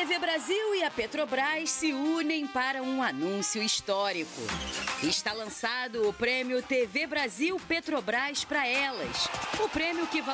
TV Brasil e a Petrobras se unem para um anúncio histórico. Está lançado o prêmio TV Brasil Petrobras para Elas. O prêmio que